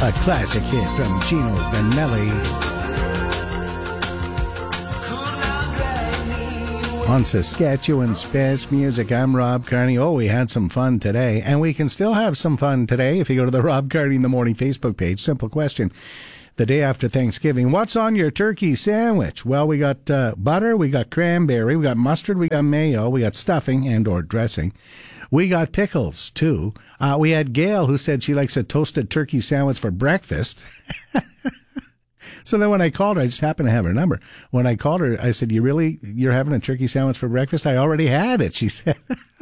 A classic hit from Gino Vanelli. On Saskatchewan's best music, I'm Rob Carney. Oh, we had some fun today, and we can still have some fun today if you go to the Rob Carney in the Morning Facebook page. Simple question. The day after Thanksgiving, what's on your turkey sandwich? Well, we got butter, we got cranberry, we got mustard, we got mayo, we got stuffing and or dressing. We got pickles, too. We had Gail, who said she likes a toasted turkey sandwich for breakfast. So then when I called her, I just happened to have her number. When I called her, I said, you're having a turkey sandwich for breakfast? I already had it, she said.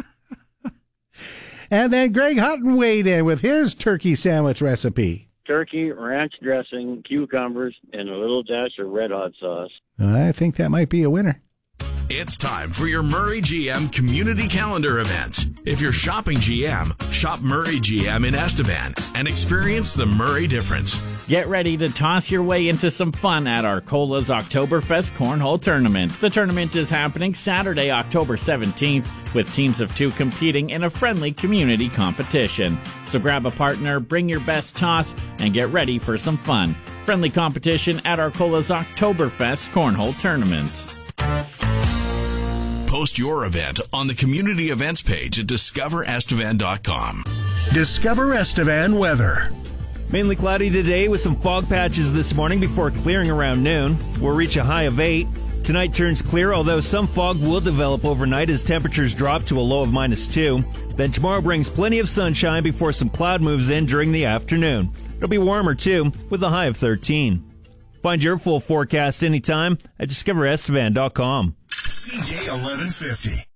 And then Greg Hutton weighed in with his turkey sandwich recipe. Turkey, ranch dressing, cucumbers, and a little dash of red hot sauce. I think that might be a winner. It's time for your Murray GM Community Calendar event. If you're shopping GM, shop Murray GM in Estevan and experience the Murray difference. Get ready to toss your way into some fun at Arcola's Oktoberfest Cornhole Tournament. The tournament is happening Saturday, October 17th, with teams of 2 competing in a friendly community competition. So grab a partner, bring your best toss, and get ready for some fun. Friendly competition at Arcola's Oktoberfest Cornhole Tournament. Post your event on the community events page at discoverestevan.com. Discover Estevan weather. Mainly cloudy today with some fog patches this morning before clearing around noon. We'll reach a high of 8. Tonight turns clear, although some fog will develop overnight as temperatures drop to a low of -2. Then tomorrow brings plenty of sunshine before some cloud moves in during the afternoon. It'll be warmer too, with a high of 13. Find your full forecast anytime at discoverestevan.com. CJ 1150.